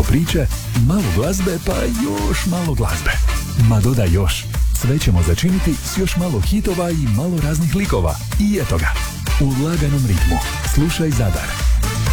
priče, malo glazbe pa još malo glazbe. Ma dodaj još, sve ćemo začiniti s još malo hitova i malo raznih likova. I eto ga, u laganom ritmu. Slušaj Zadar.